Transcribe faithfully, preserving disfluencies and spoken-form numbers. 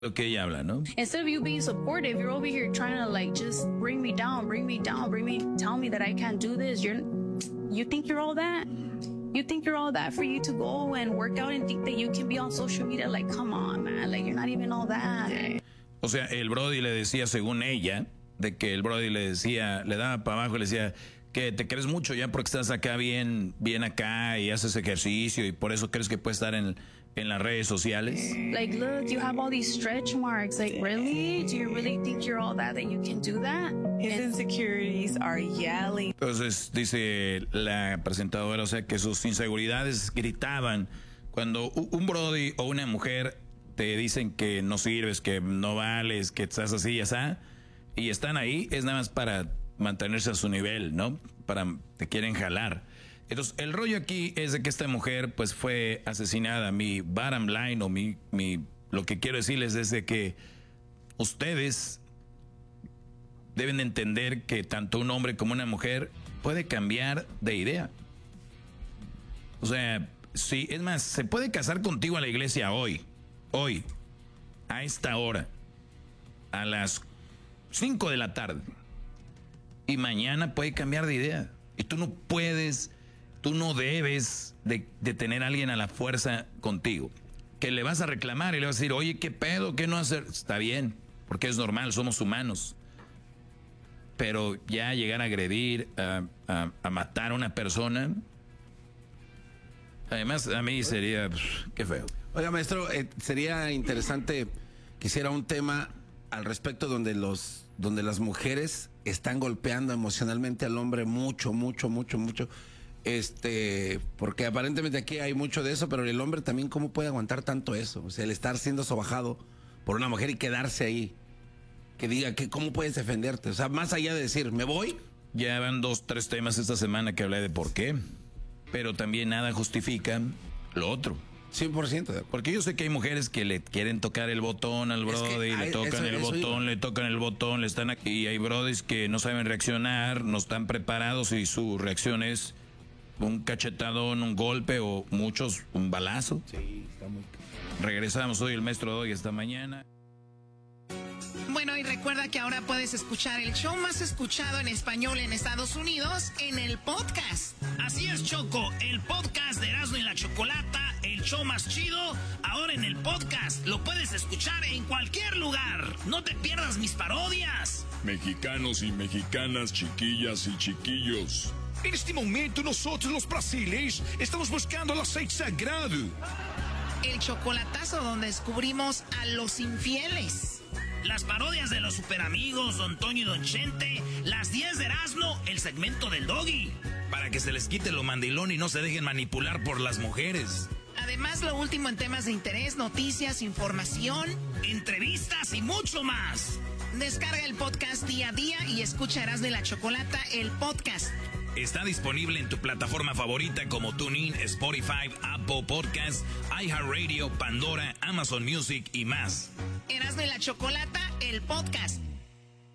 lo que ella habla, ¿no? Instead of you being supportive, you're over here trying to like just bring me down, bring me down, bring me, tell me that I can't do this. You're, you think you're all that? You think you're all that for you to go and work out and think that you can be on social media? Like, come on, man. Like, you're not even all that. O sea, el Brody le decía, según ella, de que el Brody le decía, le daba para abajo y le decía que te crees mucho ya porque estás acá bien, bien acá y haces ejercicio y por eso crees que puedes estar en, en las redes sociales. Like, look, you have all these stretch marks. Like, really? Do you really think you're all that, that you can do that? His insecurities are yelling. Entonces, dice la presentadora, o sea, que sus inseguridades gritaban cuando un Brody o una mujer te dicen que no sirves, que no vales, que estás así y así, y están ahí, es nada más para mantenerse a su nivel, ¿no? Para, te quieren jalar. Entonces, el rollo aquí es de que esta mujer, pues, fue asesinada. Mi bottom line, o mi, mi, lo que quiero decirles es de que ustedes deben de entender que tanto un hombre como una mujer puede cambiar de idea. O sea, sí, es más, se puede casar contigo a la iglesia hoy, hoy, a esta hora, a las cinco de la tarde. Y mañana puede cambiar de idea. Y tú no puedes, tú no debes de, de tener a alguien a la fuerza contigo. Que le vas a reclamar y le vas a decir, oye, ¿qué pedo? ¿Qué no hacer? Está bien, porque es normal, somos humanos. Pero ya llegar a agredir, a, a, a matar a una persona, además a mí sería, pues, qué feo. Oiga, maestro, eh, sería interesante que hiciera un tema al respecto donde los donde las mujeres están golpeando emocionalmente al hombre mucho, mucho, mucho, mucho. Este, porque aparentemente aquí hay mucho de eso, pero el hombre también, ¿cómo puede aguantar tanto eso? O sea, el estar siendo sobajado por una mujer y quedarse ahí. Que diga, que ¿cómo puedes defenderte? O sea, más allá de decir, ¿me voy? Ya van dos, tres temas esta semana que hablé de por qué. Pero también nada justifica lo otro. cien por ciento. Porque yo sé que hay mujeres que le quieren tocar el botón al brody, es que hay, le tocan eso, el eso botón, iba. le tocan el botón, le están aquí. Y hay brodis que no saben reaccionar, no están preparados y su reacción es un cachetadón, un golpe o muchos, un balazo. Sí, está muy... Regresamos hoy, el maestro de hoy, esta mañana. Bueno, y recuerda que ahora puedes escuchar el show más escuchado en español en Estados Unidos en el podcast. Así es, Choco, el podcast de Erasmo y la Chocolata, el show más chido, ahora en el podcast. Lo puedes escuchar en cualquier lugar. No te pierdas mis parodias. Mexicanos y mexicanas, chiquillas y chiquillos. En este momento nosotros los brasileños estamos buscando el aceite sagrado. El chocolatazo donde descubrimos a los infieles. Las parodias de los superamigos, Don Toño y Don Chente, las diez de Erasmo, el segmento del Doggy. Para que se les quite lo mandilón y no se dejen manipular por las mujeres. Además, lo último en temas de interés, noticias, información, entrevistas y mucho más. Descarga el podcast día a día y escucha Erasmo y la Chocolata, el podcast. Está disponible en tu plataforma favorita como TuneIn, Spotify, Apple Podcasts, iHeartRadio, Pandora, Amazon Music y más. Erasmo y la Chocolata, el podcast.